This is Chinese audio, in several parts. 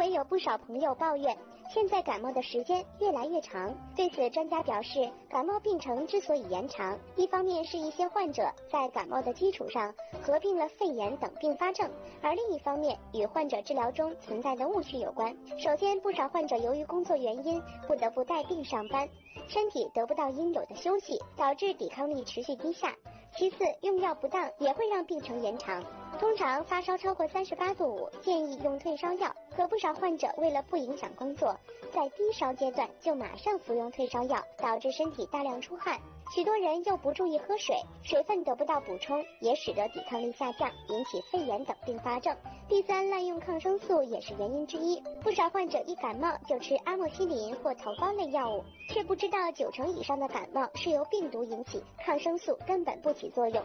也有不少朋友抱怨，现在感冒的时间越来越长。对此，专家表示，感冒病程之所以延长，一方面是一些患者在感冒的基础上合并了肺炎等并发症，而另一方面与患者治疗中存在的误区有关。首先，不少患者由于工作原因不得不带病上班，身体得不到应有的休息，导致抵抗力持续低下。其次，用药不当也会让病程延长。通常发烧超过38度5，建议用退烧药。可不少患者为了不影响工作，在低烧阶段就马上服用退烧药，导致身体大量出汗。许多人又不注意喝水，水分得不到补充，也使得抵抗力下降，引起肺炎等并发症。第三，滥用抗生素也是原因之一。不少患者一感冒就吃阿莫西林或头孢类药物，却不知道90%以上的感冒是由病毒引起，抗生素根本不起作用。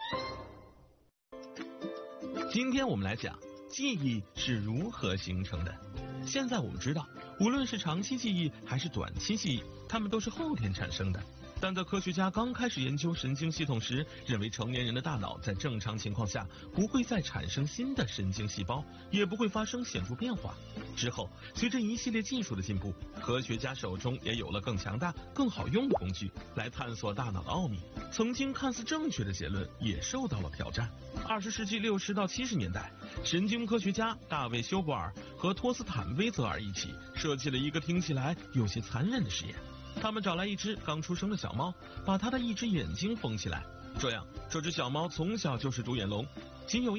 今天我们来讲记忆是如何形成的。现在我们知道，无论是长期记忆还是短期记忆，它们都是后天产生的。但在科学家刚开始研究神经系统时，认为成年人的大脑在正常情况下不会再产生新的神经细胞，也不会发生显著变化。之后，随着一系列技术的进步，科学家手中也有了更强大、更好用的工具来探索大脑的奥秘。曾经看似正确的结论也受到了挑战。20世纪60到70年代，神经科学家大卫·休伯尔和托斯坦·威泽尔一起设计了一个听起来有些残忍的实验。他们找来一只刚出生的小猫，把它的一只眼睛缝起来，这样这只小猫从小就是独眼龙，仅有